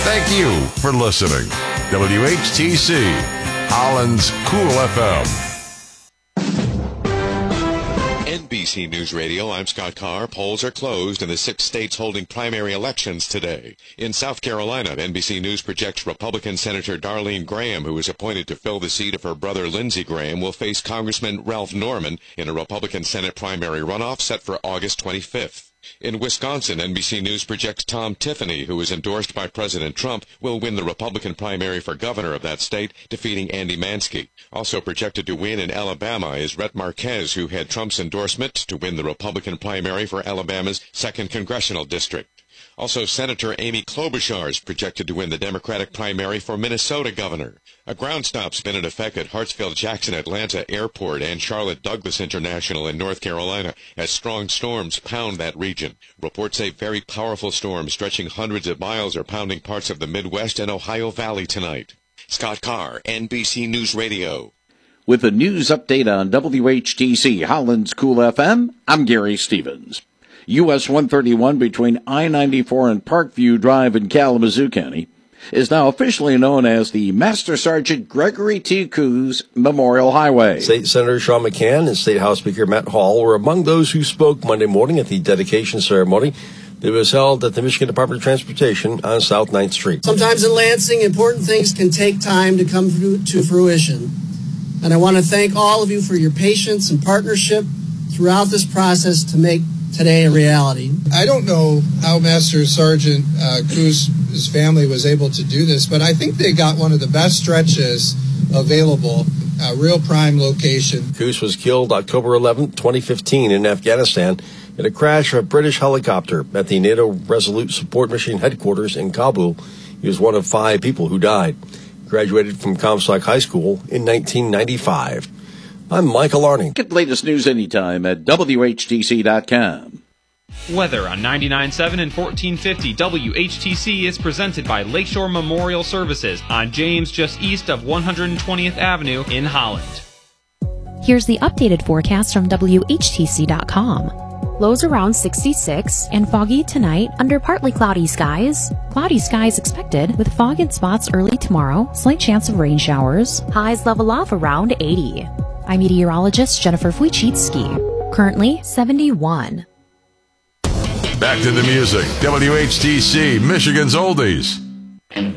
Thank you for listening. WHTC, Holland's Cool FM. NBC News Radio, I'm Scott Carr. Polls are closed in the 6 states holding primary elections today. In South Carolina, NBC News projects Republican Senator Darlene Graham, who is appointed to fill the seat of her brother Lindsey Graham, will face Congressman Ralph Norman in a Republican Senate primary runoff set for August 25th. In Wisconsin, NBC News projects Tom Tiffany, who is endorsed by President Trump, will win the Republican primary for governor of that state, defeating Andy Mansky. Also projected to win in Alabama is Rhett Marquez, who had Trump's endorsement to win the Republican primary for Alabama's 2nd Congressional District. Also, Senator Amy Klobuchar is projected to win the Democratic primary for Minnesota governor. A ground stop's been in effect at Hartsfield-Jackson Atlanta Airport and Charlotte Douglas International in North Carolina as strong storms pound that region. Reports say very powerful storms stretching hundreds of miles are pounding parts of the Midwest and Ohio Valley tonight. Scott Carr, NBC News Radio. With a news update on WHTC Holland's Cool FM, I'm Gary Stevens. US 131 between I-94 and Parkview Drive in Kalamazoo County is now officially known as the Master Sergeant Gregory T. Coos Memorial Highway. State Senator Sean McCann and State House Speaker Matt Hall were among those who spoke Monday morning at the dedication ceremony that was held at the Michigan Department of Transportation on South 9th Street. Sometimes in Lansing, important things can take time to come to fruition. And I want to thank all of you for your patience and partnership throughout this process to make today a reality. I don't know how Master Sergeant Coos' family was able to do this, but I think they got one of the best stretches available, a real prime location. Coos was killed October 11, 2015 in Afghanistan in a crash of a British helicopter at the NATO Resolute Support Mission headquarters in Kabul. He was one of 5 people who died. Graduated from Comstock High School in 1995. I'm Michael Arning. Get the latest news anytime at WHTC.com. Weather on 99.7 and 1450 WHTC is presented by Lakeshore Memorial Services on James, just east of 120th Avenue in Holland. Here's the updated forecast from WHTC.com. Lows around 66 and foggy tonight under partly cloudy skies. Cloudy skies expected with fog in spots early tomorrow. Slight chance of rain showers. Highs level off around 80. I'm meteorologist Jennifer Wojcicki. Currently 71. Back to the music. WHTC, Michigan's Oldies.